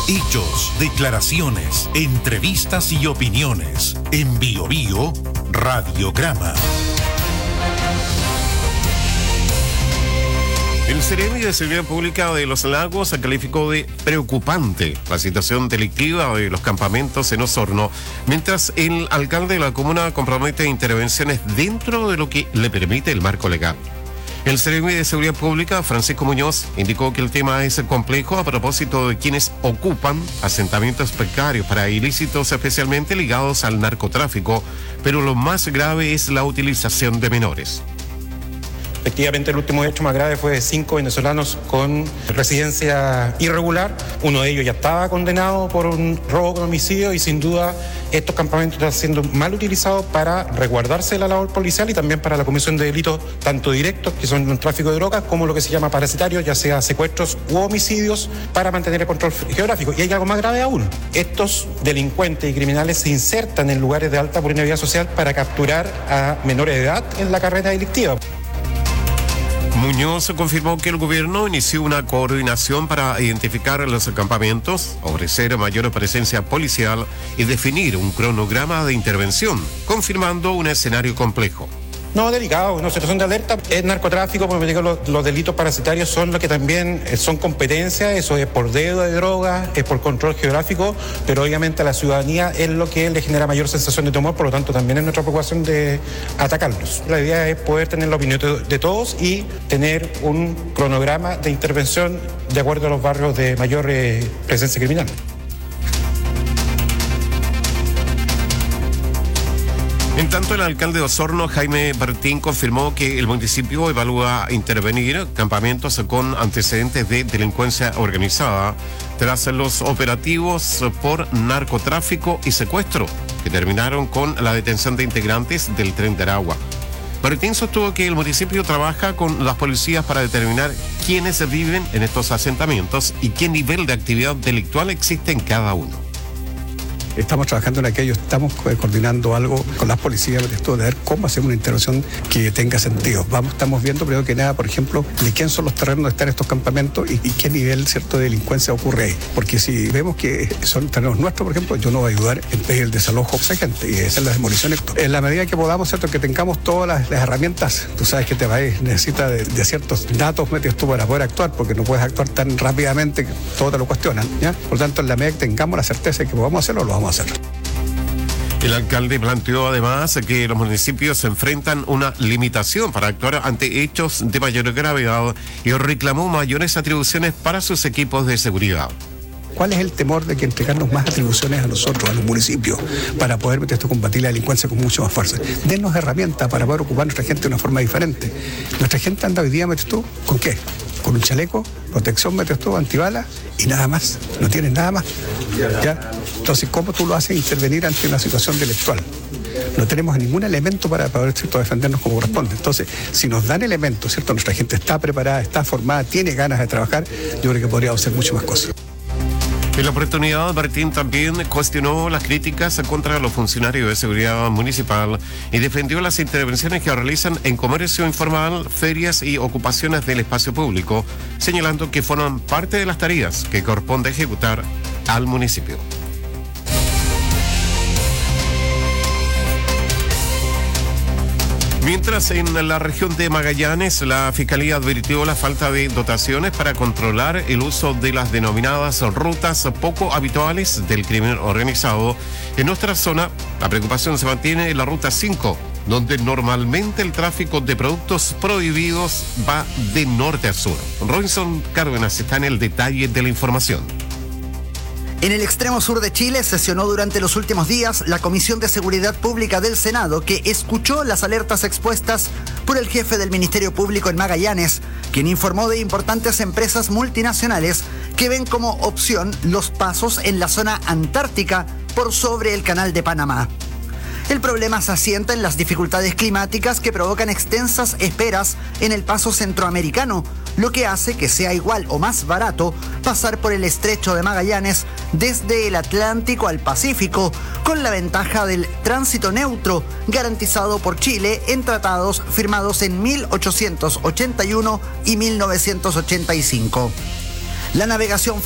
Hechos, declaraciones, entrevistas y opiniones. En Bio Bio, Radiograma. El Ceremi de Seguridad Pública de Los Lagos calificó de preocupante la situación delictiva de los campamentos en Osorno, mientras el alcalde de la comuna compromete intervenciones dentro de lo que le permite el marco legal. El Ceremi de Seguridad Pública, Francisco Muñoz, indicó que el tema es complejo a propósito de quienes ocupan asentamientos precarios para ilícitos especialmente ligados al narcotráfico, pero lo más grave es la utilización de menores. Efectivamente, el último hecho más grave fue de 5 venezolanos con residencia irregular. Uno de ellos ya estaba condenado por un robo con homicidio y sin duda estos campamentos están siendo mal utilizados para resguardarse de la labor policial y también para la comisión de delitos tanto directos, que son el tráfico de drogas, como lo que se llama parasitarios, ya sea secuestros u homicidios, para mantener el control geográfico. Y hay algo más grave aún. Estos delincuentes y criminales se insertan en lugares de alta vulnerabilidad social para capturar a menores de edad en la carrera delictiva. Muñoz confirmó que el gobierno inició una coordinación para identificar los campamentos, ofrecer mayor presencia policial y definir un cronograma de intervención, confirmando un escenario complejo. No, delicado, una situación de alerta. Es narcotráfico, porque los delitos parasitarios son lo que también son competencias, eso es por deuda de drogas, es por control geográfico, pero obviamente a la ciudadanía es lo que le genera mayor sensación de temor, por lo tanto también es nuestra preocupación de atacarlos. La idea es poder tener la opinión de todos y tener un cronograma de intervención de acuerdo a los barrios de mayor presencia criminal. En tanto, el alcalde de Osorno, Jaime Bertín, confirmó que el municipio evalúa intervenir campamentos con antecedentes de delincuencia organizada tras los operativos por narcotráfico y secuestro que terminaron con la detención de integrantes del Tren de Aragua. Bertín sostuvo que el municipio trabaja con las policías para determinar quiénes viven en estos asentamientos y qué nivel de actividad delictual existe en cada uno. Estamos trabajando en aquello, estamos coordinando algo con las policías de ver cómo hacer una intervención que tenga sentido. Estamos viendo primero que nada, por ejemplo, de quién son los terrenos donde están estos campamentos y qué nivel, cierto, de delincuencia ocurre ahí. Porque si vemos que son terrenos nuestros, por ejemplo, yo no voy a ayudar en pedir el desalojo a esa gente y hacer las demoliciones. En la medida que podamos, cierto, que tengamos todas las herramientas, tú sabes que este país necesita de ciertos datos, metes tú para poder actuar, porque no puedes actuar tan rápidamente que todo te lo cuestionan, ¿ya? Por tanto, en la medida que tengamos la certeza de que podamos hacerlo, lo vamos a hacer. El alcalde planteó además que los municipios se enfrentan una limitación para actuar ante hechos de mayor gravedad y reclamó mayores atribuciones para sus equipos de seguridad. ¿Cuál es el temor de que entregarnos más atribuciones a nosotros, a los municipios, para poder combatir la delincuencia con mucho más fuerza? Dennos herramientas para poder ocupar a nuestra gente de una forma diferente. Nuestra gente anda hoy día, ¿con qué? Con un chaleco, protección, antibalas y nada más. No tienes nada más. ¿Ya? Entonces, ¿cómo tú lo haces intervenir ante una situación delictual? No tenemos ningún elemento para poder, ¿cierto?, defendernos como corresponde. Entonces, si nos dan elementos, ¿cierto?, nuestra gente está preparada, está formada, tiene ganas de trabajar, yo creo que podríamos hacer mucho más cosas. En la oportunidad, Martín también cuestionó las críticas contra los funcionarios de seguridad municipal y defendió las intervenciones que realizan en comercio informal, ferias y ocupaciones del espacio público, señalando que forman parte de las tareas que corresponde ejecutar al municipio. Mientras en la región de Magallanes, la Fiscalía advirtió la falta de dotaciones para controlar el uso de las denominadas rutas poco habituales del crimen organizado. En nuestra zona, la preocupación se mantiene en la Ruta 5, donde normalmente el tráfico de productos prohibidos va de norte a sur. Robinson Cárdenas está en el detalle de la información. En el extremo sur de Chile sesionó durante los últimos días la Comisión de Seguridad Pública del Senado, que escuchó las alertas expuestas por el jefe del Ministerio Público en Magallanes, quien informó de importantes empresas multinacionales que ven como opción los pasos en la zona antártica por sobre el Canal de Panamá. El problema se asienta en las dificultades climáticas que provocan extensas esperas en el paso centroamericano, lo que hace que sea igual o más barato pasar por el estrecho de Magallanes desde el Atlántico al Pacífico, con la ventaja del tránsito neutro garantizado por Chile en tratados firmados en 1881 y 1985. La navegación